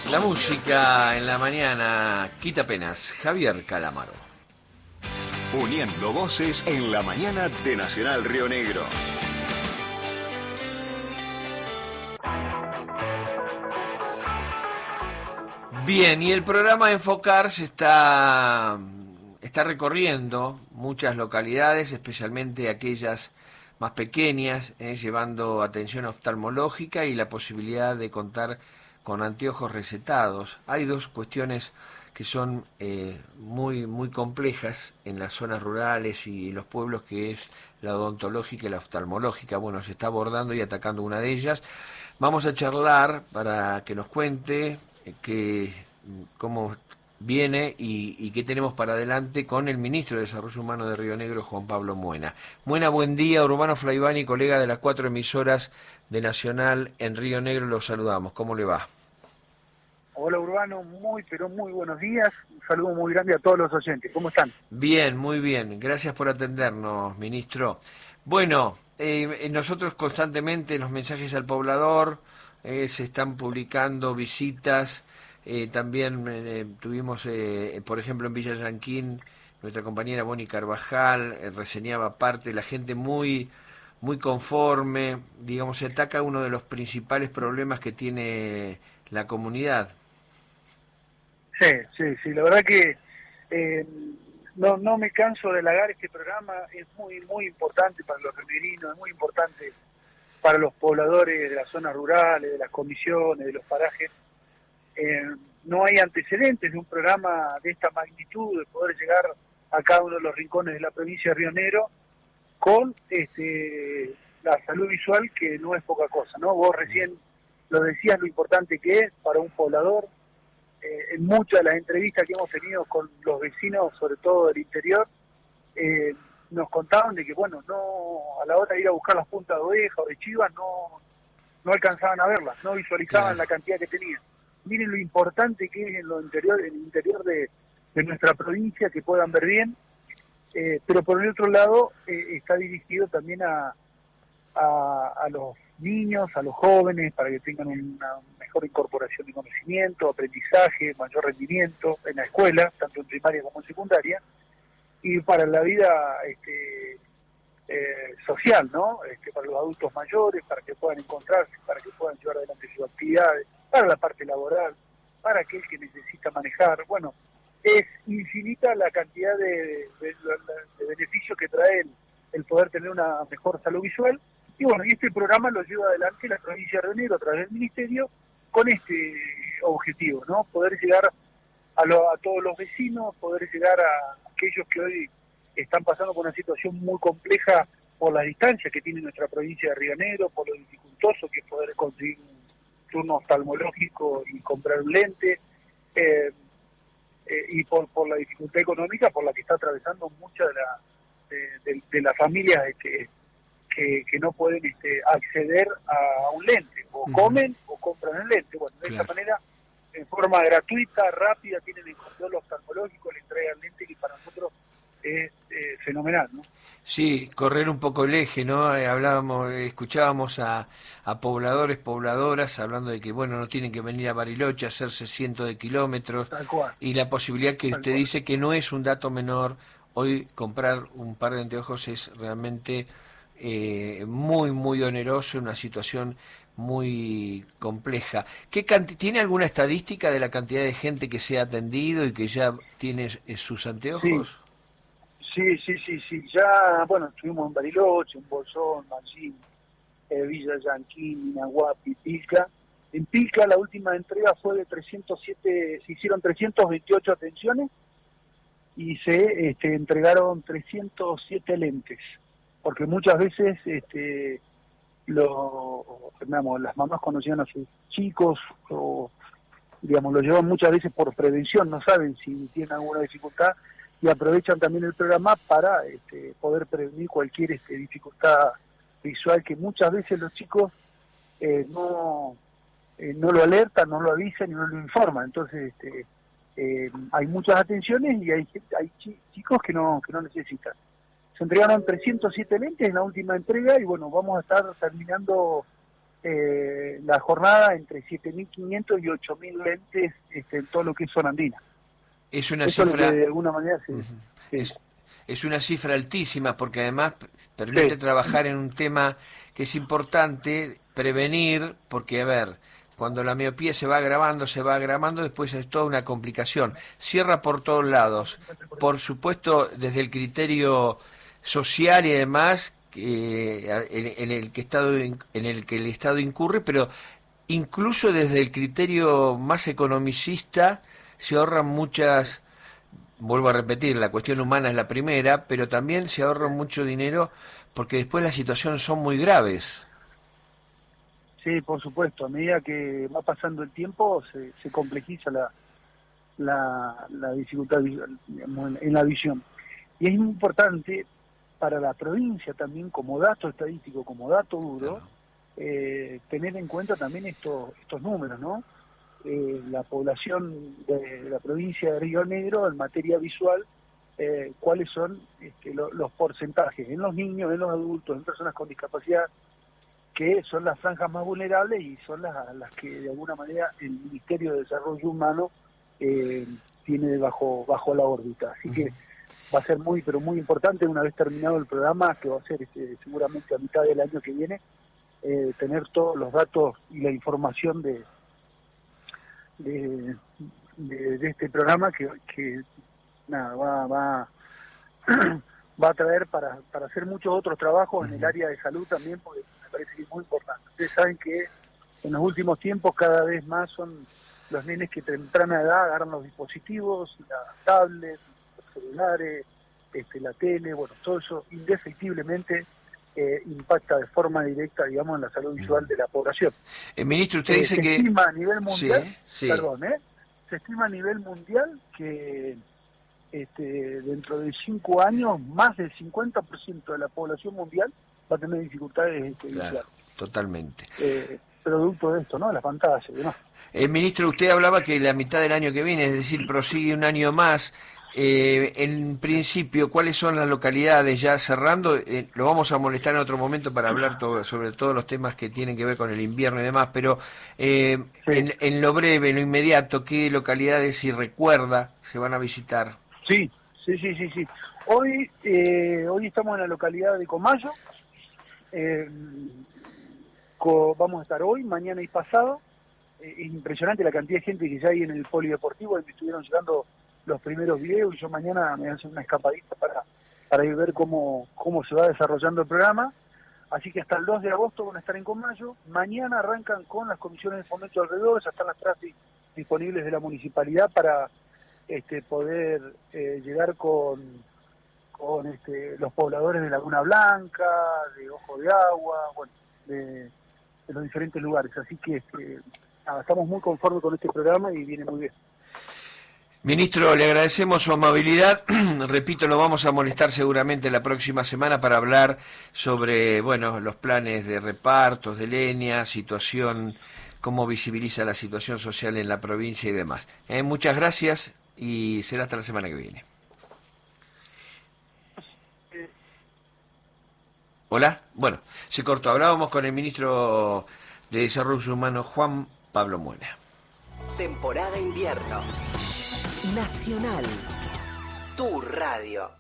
La música en la mañana quita penas. Javier Calamaro. Uniendo voces en la mañana de Nacional Río Negro. Bien, y el programa Enfocar se está recorriendo muchas localidades, especialmente aquellas más pequeñas, llevando atención oftalmológica y la posibilidad de contar con anteojos recetados. Hay dos cuestiones que son muy complejas en las zonas rurales y los pueblos, que es la odontológica y la oftalmológica. Bueno, se está abordando y atacando una de ellas. Vamos a charlar para que nos cuente cómo viene y qué tenemos para adelante con el ministro de Desarrollo Humano de Río Negro, Juan Pablo Muena. Muena, buen día. Urbano Flaivani, colega de las 4 emisoras de Nacional en Río Negro, los saludamos. ¿Cómo le va? Hola Urbano, pero muy buenos días. Un saludo muy grande a todos los oyentes. ¿Cómo están? Bien, muy bien. Gracias por atendernos, ministro. Bueno, nosotros constantemente en los mensajes al poblador se están publicando visitas. También tuvimos, por ejemplo, en Villa Yanquín, nuestra compañera Bonnie Carvajal reseñaba parte, la gente muy conforme, digamos, se ataca uno de los principales problemas que tiene la comunidad. Sí, la verdad que no me canso de halagar este programa. Es muy importante para los remerinos, es muy importante para los pobladores de las zonas rurales, de las comisiones, de los parajes. No hay antecedentes de un programa de esta magnitud, de poder llegar a cada uno de los rincones de la provincia de Río Negro con la salud visual, que no es poca cosa, ¿no? Vos recién lo decías, lo importante que es para un poblador. En muchas de las entrevistas que hemos tenido con los vecinos, sobre todo del interior, nos contaban de que, bueno, no, a la hora de ir a buscar las puntas de oveja o de chivas, no alcanzaban a verlas, no visualizaban la cantidad que tenían. Miren lo importante que es en el interior de nuestra provincia, que puedan ver bien, pero por el otro lado está dirigido también a los niños, a los jóvenes, para que tengan una mejor incorporación de conocimiento, aprendizaje, mayor rendimiento en la escuela, tanto en primaria como en secundaria, y para la vida social, ¿no? Para los adultos mayores, para que puedan encontrarse, para que puedan llevar adelante sus actividades, para la parte laboral, para aquel que necesita manejar. Bueno, es infinita la cantidad de beneficios que trae el poder tener una mejor salud visual. Y bueno, y este programa lo lleva adelante la provincia de Río Negro a través del ministerio con este objetivo, ¿no? Poder llegar a todos los vecinos, poder llegar a aquellos que hoy están pasando por una situación muy compleja por las distancias que tiene nuestra provincia de Río Negro, por lo dificultoso que es poder conseguir un turno oftalmológico y comprar un lente, y por la dificultad económica por la que está atravesando muchas de las familias que no pueden acceder a un lente, o comen o compran el lente. Bueno, de esta manera, en forma gratuita, rápida, tienen el control oftalmológico, le entregan lente, que para nosotros es fenomenal, ¿no? Sí, correr un poco el eje, ¿no? Escuchábamos a pobladores, pobladoras, hablando de que, bueno, no tienen que venir a Bariloche a hacerse cientos de kilómetros, Tal cual. y la posibilidad que usted dice que no es un dato menor. Hoy comprar un par de anteojos es realmente muy oneroso, una situación muy compleja. ¿Tiene alguna estadística de la cantidad de gente que se ha atendido y que ya tiene sus anteojos? Sí. Ya, bueno, estuvimos en Bariloche, en Bolsón, Machín, Villa Yanquín, Inahuapi, Pilca. En Pilca la última entrega fue de 307, se hicieron 328 atenciones y se entregaron 307 lentes. Porque muchas veces las mamás conocían a sus chicos, o digamos, lo llevan muchas veces por prevención, no saben si tienen alguna dificultad, y aprovechan también el programa para poder prevenir cualquier dificultad visual, que muchas veces los chicos no lo alertan, no lo avisan y no lo informan. Entonces hay muchas atenciones y hay chicos que no necesitan. Se entregaron 307 lentes en la última entrega y bueno, vamos a estar terminando la jornada entre 7.500 y 8.000 lentes en todo lo que es zona andina. Es una Eso cifra... es lo que de alguna manera Es una cifra altísima porque además permite trabajar en un tema que es importante, prevenir, porque a ver, cuando la miopía se va agravando, después es toda una complicación. Cierra por todos lados. Por supuesto, desde el criterio social y demás, en el que el Estado incurre, pero incluso desde el criterio más economicista se ahorran muchas... Vuelvo a repetir, la cuestión humana es la primera, pero también se ahorra mucho dinero porque después las situaciones son muy graves. Sí, por supuesto. A medida que va pasando el tiempo se complejiza la dificultad visual, digamos, en la visión. Y es importante para la provincia también, como dato estadístico, como dato duro, tener en cuenta también estos números, ¿no? La población de la provincia de Río Negro en materia visual, cuáles son los porcentajes en los niños, en los adultos, en personas con discapacidad, que son las franjas más vulnerables y son las que de alguna manera el Ministerio de Desarrollo Humano tiene bajo la órbita. Así que va a ser muy, pero muy importante una vez terminado el programa, que va a ser seguramente a mitad del año que viene, tener todos los datos y la información de este programa que nada va a traer para hacer muchos otros trabajos en el área de salud también, porque me parece que es muy importante. Ustedes saben que en los últimos tiempos cada vez más son los nenes que temprana edad agarran los dispositivos, las tablets, los celulares, la tele, bueno, todo eso indefectiblemente impacta de forma directa, digamos, en la salud visual de la población. Ministro, usted dice se que... estima a nivel mundial, sí. Se estima a nivel mundial que dentro de 5 años más del 50% de la población mundial va a tener dificultades visuales. Totalmente. Producto de esto, ¿no? Las pantallas, ¿no? Ministro, usted hablaba que la mitad del año que viene, es decir, prosigue un año más. En principio, ¿cuáles son las localidades ya cerrando? Lo vamos a molestar en otro momento para hablar sobre todos los temas que tienen que ver con el invierno y demás, pero en lo breve, en lo inmediato, ¿qué localidades, si recuerda, se van a visitar? Sí. Hoy estamos en la localidad de Comayo. Vamos a estar hoy, mañana y pasado. Es impresionante la cantidad de gente que ya hay en el polideportivo, donde estuvieron llegando los primeros videos, y yo mañana me voy a hacer una escapadita para ir a ver cómo se va desarrollando el programa. Así que hasta el 2 de agosto van a estar en Comayo. Mañana arrancan con las comisiones de fomento alrededor, ya están las trazas disponibles de la municipalidad para poder llegar con los pobladores de Laguna Blanca, de Ojo de Agua, bueno, de los diferentes lugares. Así que estamos muy conformes con este programa y viene muy bien. Ministro, le agradecemos su amabilidad. Repito, lo vamos a molestar seguramente la próxima semana para hablar sobre, bueno, los planes de repartos de leña, situación, cómo visibiliza la situación social en la provincia y demás. Muchas gracias y será hasta la semana que viene. Hola, bueno, se cortó. Hablábamos con el ministro de Desarrollo Humano, Juan Pablo Muela. Temporada invierno. Nacional. Tu radio.